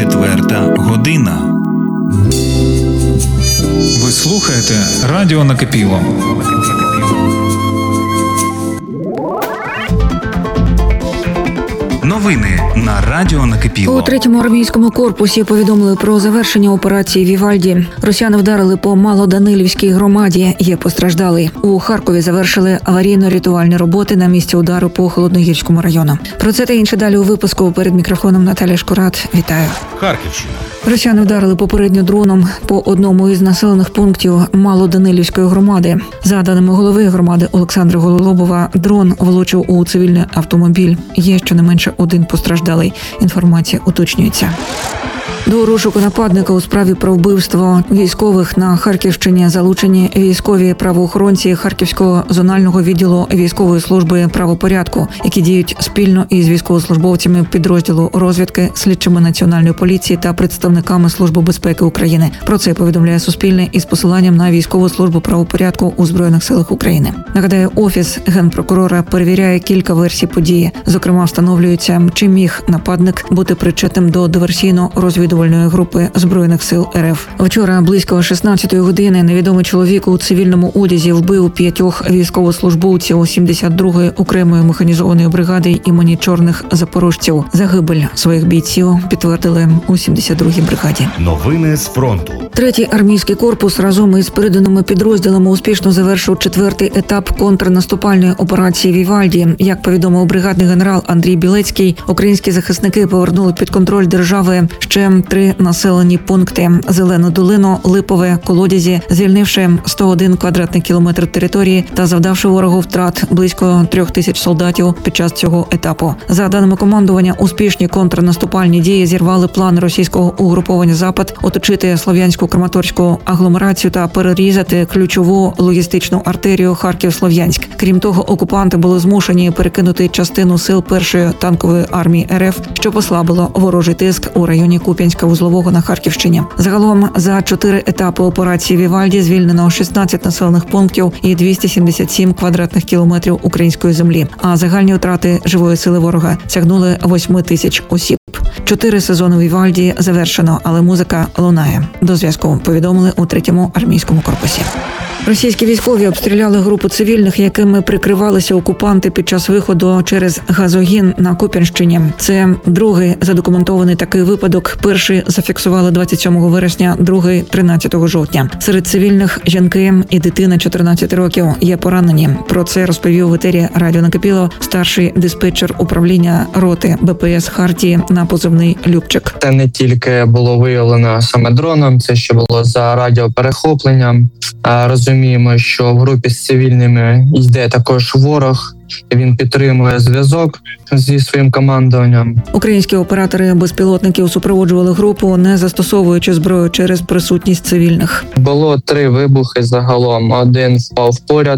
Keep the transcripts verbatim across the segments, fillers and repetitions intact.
Четверта година. Ви слухаєте Радіо Накипіло. Новини на Радіо Накипіло. У третьому армійському корпусі повідомили про завершення операції «Вівальді». Росіяни вдарили по Малоданилівській громаді. Є постраждалий. У Харкові завершили аварійно-рятувальні роботи на місці удару по Холодногірському району. Про це та інше далі у випуску. Перед мікрофоном Наталія Шкурат. Вітаю. Харківщина. Росіяни вдарили попередньо дроном по одному із населених пунктів Малоданилівської громади. За даними голови громади Олександра Гололобова, дрон влучив у цивільний автомобіль. Є щонайменше один постраждалий. Інформація уточнюється. До розшуку нападника у справі про вбивство військових на Харківщині залучені військові правоохоронці Харківського зонального відділу військової служби правопорядку, які діють спільно із військовослужбовцями підрозділу розвідки, слідчими Національної поліції та представниками Служби безпеки України. Про це повідомляє Суспільне із посиланням на військову службу правопорядку у Збройних силах України. Нагадаю, Офіс Генпрокурора перевіряє кілька версій події. Зокрема, встановлюється, чи міг нападник бути причетним до диверсійно-розвідувальної групи Збройних сил РФ. Вчора близько шістнадцятої години невідомий чоловік у цивільному одязі вбив п'ятьох військовослужбовців сімдесят другої окремої механізованої бригади імені Чорних запорожців. Загибель своїх бійців підтвердили у сімдесят другій бригаді. Новини з фронту. Третій армійський корпус разом із переданими підрозділами успішно завершив четвертий етап контрнаступальної операції «Вівальді». Як повідомив бригадний генерал Андрій Білецький, українські захисники повернули під контроль держави ще три населені пункти – Зелену долину, Липове, Колодязі, звільнивши сто один квадратний кілометр території та завдавши ворогу втрат близько трьох тисяч солдатів під час цього етапу. За даними командування, успішні контрнаступальні дії зірвали план російського угруповання «Запад» оточити Слов'янську Краматорську агломерацію та перерізати ключову логістичну артерію Харків-Слов'янськ. Крім того, окупанти були змушені перекинути частину сил першої танкової армії РФ, що послабило ворожий тиск у районі Куп'янська-Вузлового на Харківщині. Загалом за чотири етапи операції «Вівальді» звільнено шістнадцять населених пунктів і двісті сімдесят сім квадратних кілометрів української землі. А загальні втрати живої сили ворога сягнули восьми тисяч осіб. Чотири сезони «Вівальді» завершено, але музика лунає. До зв'язку повідомили у третьому армійському корпусі. Російські військові обстріляли групу цивільних, якими прикривалися окупанти під час виходу через газогін на Куп'янщині. Це другий задокументований такий випадок. Перший зафіксували двадцять сьомого вересня, другий – тринадцятого жовтня. Серед цивільних – жінки і дитина чотирнадцяти років є поранені. Про це розповів в етері Радіо Накипіло старший диспетчер управління роти БПС Хартії на позивний Любчик. Це не тільки було виявлено саме дроном, це ще було за радіоперехопленням. Розуміємо, що в групі з цивільними йде також ворог. Він підтримує зв'язок зі своїм командуванням. Українські оператори безпілотників супроводжували групу, не застосовуючи зброю через присутність цивільних. Було три вибухи загалом. Один впав поряд,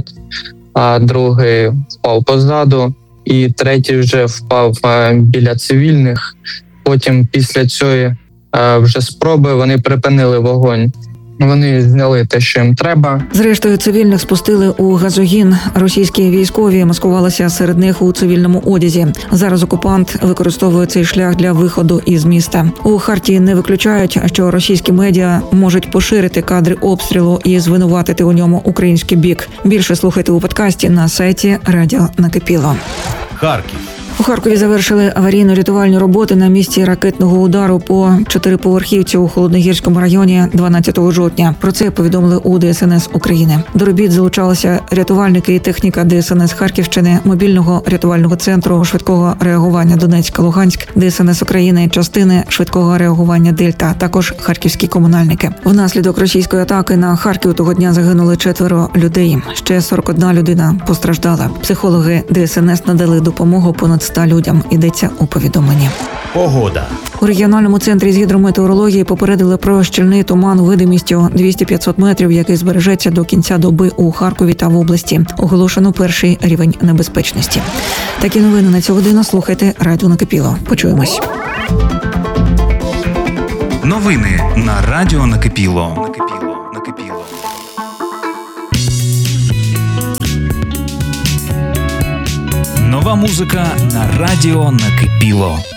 а другий впав позаду, і третій вже впав біля цивільних. Потім після цієї вже спроби вони припинили вогонь. Вони зняли те, що їм треба. Зрештою, цивільних спустили у газогін. Російські військові маскувалися серед них у цивільному одязі. Зараз окупант використовує цей шлях для виходу із міста. У Хартії не виключають, що російські медіа можуть поширити кадри обстрілу і звинуватити у ньому український бік. Більше слухайте у подкасті на сайті Радіо Накипіло. Харків. У Харкові завершили аварійно-рятувальні роботи на місці ракетного удару по чотириповерхівці у Холодногірському районі дванадцятого жовтня. Про це повідомили у ДСНС України. До робіт залучалися рятувальники і техніка ДСНС Харківщини, мобільного рятувального центру швидкого реагування Донецьк-Луганськ, ДСНС України, частини швидкого реагування Дельта, також харківські комунальники. Внаслідок російської атаки на Харків того дня загинули четверо людей. Ще сорок одна людина постраждала. Психологи ДСНС надали допомогу понад ста людям, йдеться у повідомленні. Погода. У регіональному центрі з гідрометеорології попередили про щільний туман видимістю двісті-п'ятсот метрів, який збережеться до кінця доби у Харкові та в області. Оголошено перший рівень небезпечності. Такі новини на цю годину слухайте Радіо Накипіло. Почуємось. Новини на Радіо Накипіло. Накипіло. Накипіло. Нова музика на Радіо Накипіло.